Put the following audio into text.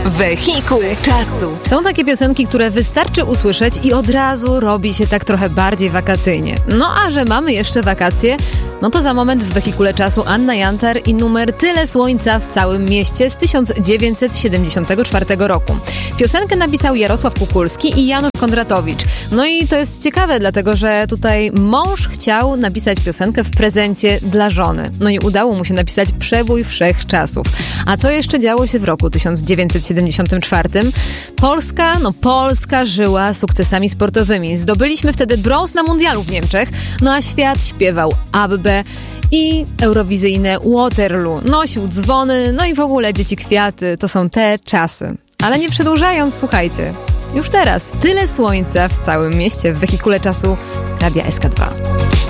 Wehikuł czasu. Są takie piosenki, które wystarczy usłyszeć i od razu robi się tak trochę bardziej wakacyjnie. No a że mamy jeszcze wakacje, no to za moment w Wehikule czasu Anna Jantar i numer Tyle słońca w całym mieście z 1974 roku. Piosenkę napisał Jarosław Kukulski i Janusz Kondratowicz. No i to jest ciekawe, dlatego że tutaj mąż chciał napisać piosenkę w prezencie dla żony. No i udało mu się napisać przebój wszechczasów. A co jeszcze działo się w roku 1974? Polska żyła sukcesami sportowymi. Zdobyliśmy wtedy brąz na mundialu w Niemczech, no a świat śpiewał Abbę i eurowizyjne Waterloo. Nosił dzwony, no i w ogóle dzieci kwiaty. To są te czasy. Ale nie przedłużając, słuchajcie. Już teraz Tyle słońca w całym mieście w Wehikule czasu Radia SK2.